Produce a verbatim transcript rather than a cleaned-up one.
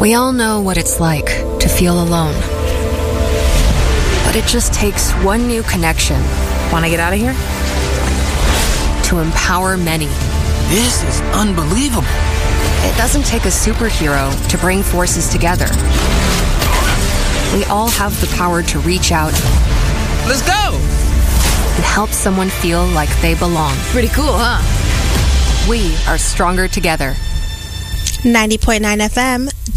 We all know what it's like to feel alone. But it just takes one new connection. Want to get out of here? To empower many. This is unbelievable. It doesn't take a superhero to bring forces together. We all have the power to reach out. Let's go! And help someone feel like they belong. Pretty cool, huh? We are stronger together. ninety point nine F M